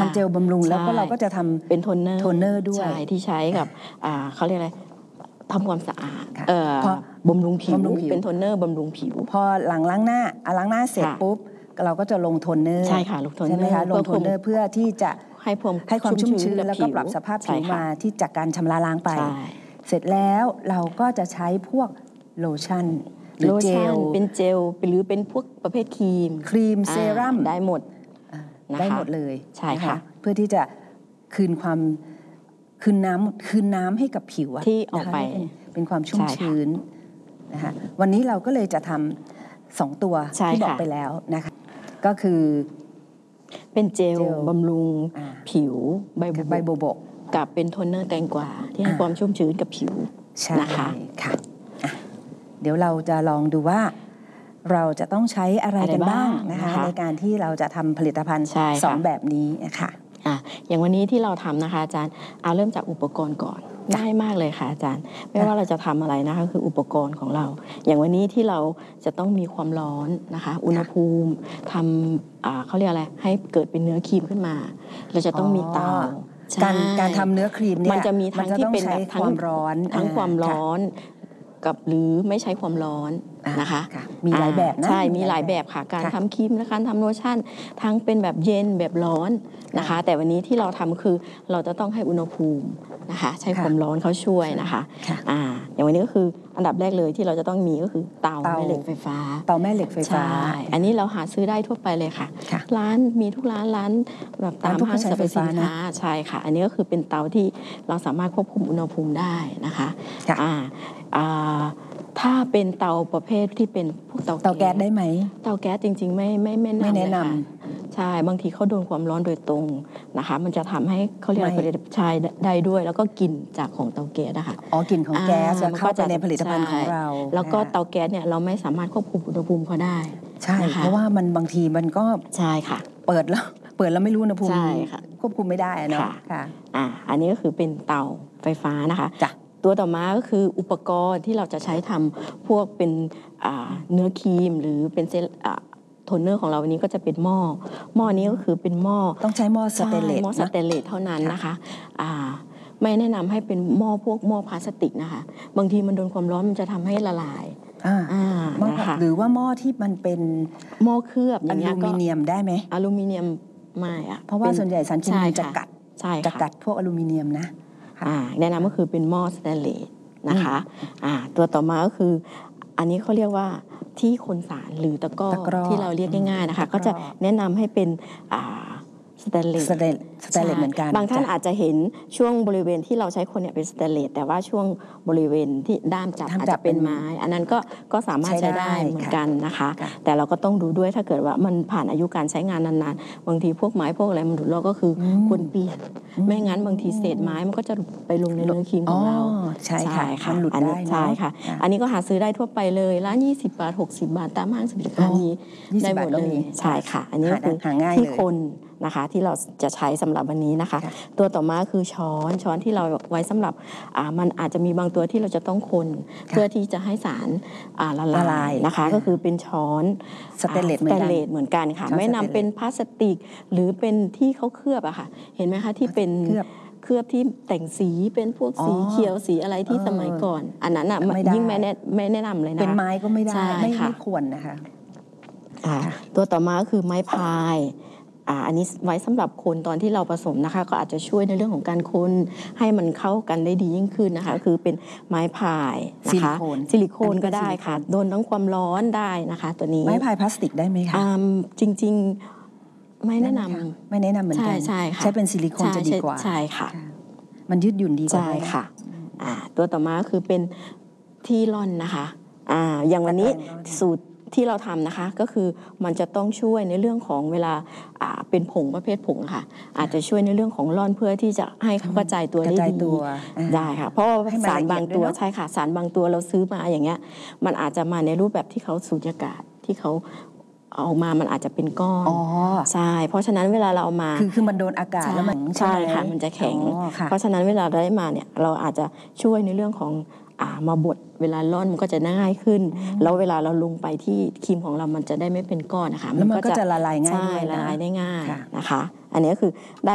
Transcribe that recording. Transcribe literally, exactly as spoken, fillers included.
เป็นเจลบำรุงแล้วก็เราก็จะทำเป็นโทนเนอร์โทนเนอร์ด้วยใช่ที่ใช้กับเขาเรียกอะไรทำความสะอาดบำรุงผิวเป็นโทนเนอร์บำรุงผิวพอหลังล้างหน้าล้างหน้าเสร็จปุ๊บเราก็จะลงโทนเนอร์ใช่ค่ะลงโทนเนอร์ใช่ไหมคะลงโทนเนอร์เพื่อที่จะให้ความให้ความชุ่มชื้นแล้วก็ปรับสภาพผิวมาที่จากการชำระล้างไปเสร็จแล้วเราก็จะใช้พวกโลชั่นหรือเจลเป็นเจลหรือเป็นพวกประเภทครีมครีมเซรั่มได้หมดได้หมดเลยใช่ค่ะเพื่อที่จะคืนความคืนน้ำคืนน้ำให้กับผิวที่ออกไปเป็นความชุ่มชื้นนะคะวันนี้เราก็เลยจะทำสองตัวที่บอกไปแล้วนะคะก็คือเป็นเจลบำรุงผิวใบโบโบกับเป็นโทนเนอร์แตงกวาที่ให้ความชุ่มชื้นกับผิวนะคะค่ะเดี๋ยวเราจะลองดูว่าเราจะต้องใช้อะไรกันบ้างนะคะในการที่เราจะทำผลิตภัณฑ์สองแบบนี้นะคะอ่ะอย่างวันนี้ที่เราทำนะคะอาจารย์เอาเริ่มจากอุปกรณ์ก่อนง่ายมากเลยค่ะอาจารย์ไม่ว่าเราจะทำอะไรนะคะคืออุปกรณ์ของเราอย่างวันนี้ที่เราจะต้องมีความร้อนนะคะอุณหภูมิทำอ่าเขาเรียกอะไรให้เกิดเป็นเนื้อครีมขึ้นมาเราจะต้องมีเตาการการทำเนื้อครีมเนี่ยมันจะมีทั้งที่เป็นแบบความร้อนทั้งความร้อนกับหรือไม่ใช้ความร้อนนะคะมีหลายแบบนะใช่มีหลายแบบค่ะการทำครีมและการทำโลชั่นทั้งเป็นแบบเย็นแบบร้อนนะคะแต่วันนี้ที่เราทำคือเราจะต้องให้อุณหภูมินะคะใช้ความร้อนเขาช่วยนะคะอ่าอย่างวันนี้ก็คืออันดับแรกเลยที่เราจะต้องมีก็คือเตาแม่เหล็กไฟฟ้าเตาแม่เหล็กไฟฟ้าอันนี้เราหาซื้อได้ทั่วไปเลยค่ะร้านมีทุกร้านร้านแบบตามห้างสรรพสินค้าใช่ค่ะอันนี้ก็คือเป็นเตาที่เราสามารถควบคุมอุณหภูมิได้นะคะอ่าถ้าเป็นเตาประเภทที่เป็นพวกเตาเตาแก๊สได้ไหมเตาแก๊สจริงๆไม่ไม่ไม่แนะนำใช่บางทีเขาโดนความร้อนโดยตรงนะคะมันจะทำให้เขาเรียกอะไรใช่ได้ด้วยแล้วก็กลิ่นจากของเตาแก๊สนะคะอ๋อกลิ่นของแก๊สจะเข้าไปในผลิตภัณฑ์ของเราแล้วก็เตาแก๊สเนี่ยเราไม่สามารถควบคุมอุณหภูมิเขาได้ใช่เพราะว่ามันบางทีมันก็ใช่ค่ะเปิดแล้วเปิดแล้วไม่รู้อุณหภูมิควบคุมไม่ได้เนาะค่ะอ่าอันนี้ก็คือเป็นเตาไฟฟ้านะคะตัวต่อมาก็คืออุปกรณ์ที่เราจะใช้ทำพวกเป็นเนื้อครีมหรือเป็นเซลโทนเนอร์ของเราวันนี้ก็จะเป็นหม้อหม้อนี้ก็คือเป็นหม้อต้องใช้หม้อสเตนเลสหม้อสเตนเลสเท่านั้นนะคะไม่แนะนำให้เป็นหม้อพวกหม้อพลาสติกนะคะบางทีมันโดนความร้อนมันจะทำให้ละลายนะคะหรือว่าหม้อที่มันเป็นหม้อเคลือบอลูมิเนียมได้ไหมอลูมิเนียมไม่อะเพราะว่าส่วนใหญ่สารเคมีจะกัดจะกัดพวกอลูมิเนียมนะแนะนำก็คือเป็นหม้อสแตนเลสนะคะตัวต่อมาก็คืออันนี้เขาเรียกว่าที่คนสารหรือตะกร้อที่เราเรียกง่ายๆนะคะก็จะแนะนำให้เป็นสแตนเลสสแตนเลสเหมือนกันบางท่านอาจจะเห็นช่วงบริเวณที่เราใช้คนเนี่ยเป็นสแตนเลสแต่ว่าช่วงบริเวณที่ด้ามจับอาจจะเป็นไม้อันนั้นก็ก็สามารถใช้ได้เหมือนกันนะคะแต่เราก็ต้องดูด้วยถ้าเกิดว่ามันผ่านอายุการใช้งานนานๆบางทีพวกไม้พวกอะไรมันหลุดลอกก็คือควรเปลี่ยนไม่งั้นบางทีเศษไม้มันก็จะไปลงในเนื้อครีมของเราใช่ค่ะมันหลุดได้ใช่ค่ะอันนี้ก็หาซื้อได้ทั่วไปเลยร้านยี่สิบบาทหกสิบบาทตามห้างสรรพสินค้านี้ได้หมดเลยใช่ค่ะอันนี้คือที่คนนะคะที่เราจะใช้สำหรับวันนี้นะคะตัวต่อมาคือช้อนช้อนที่เราไว้สำหรับมันอาจจะมีบางตัวที่เราจะต้องคนเพื่อที่จะให้สารละลายนะคะก็คือเป็นช้อนสเตนเลสเหมือนกันค่ะไม่นำเป็นพลาสติกหรือเป็นที่เขาเคลือบอะค่ะเห็นไหมคะที่เป็นเคลือบที่แต่งสีเป็นพวกสีเขียวสีอะไรที่สมัยก่อนอันนั้นอะยิ่งไม่แนะไม่แนะนำเลยนะเป็นไม้ก็ไม่ได้ไม่ไม่ควรนะคะตัวต่อมาก็คือไม้พายอันนี้ไว้สำหรับคนตอนที่เราผสมนะคะก็อาจจะช่วยในเรื่องของการคนให้มันเข้ากันได้ดียิ่งขึ้นนะคะคือเป็นไม้พายนะคะซิลิโคนก็ได้ค่ะโดนทั้งความร้อนได้นะคะตัวนี้ไม้พายพลาสติกได้ไหมคะจริงๆไม่แนะนำไม่แนะนำเหมือนกันใช่ค่ะใช้เป็นซิลิโคนจะดีกว่าใช่ค่ะมันยืดหยุ่นดีกว่าใช่ค่ะตัวต่อมาคือเป็นที่ร่อนนะคะอย่างวันนี้สูตรที่เราทำนะคะก็คือมันจะต้องช่วยในเรื่องของเวลาเป็นผงประเภทผงค่ะอาจจะช่วยในเรื่องของร่อนเพื่อที่จะให้เขากระจายตัวได้ดีได้ค่ะเพราะสารบางตัวใช่ค่ะสารบางตัวเราซื้อมาอย่างเงี้ยมันอาจจะมาในรูปแบบที่เขาสูญญากาศที่เขาเอามามันอาจจะเป็นก้อนใช่เพราะฉะนั้นเวลาเราเอามาคือคือมันโดนอากาศแล้วมันใช่ค่ะมันจะแข็งเพราะฉะนั้นเวลาได้มาเนี่ยเราอาจจะช่วยในเรื่องของมาบดเวลาร่อนมันก็จะง่ายขึ้นแล้วเวลาเราลงไปที่ครีมของเรามันจะได้ไม่เป็นก้อนนะคะแล้วมันก็จะละลายง่ายใช่ละลายได้ง่ายนะคะอันนี้ก็คือได้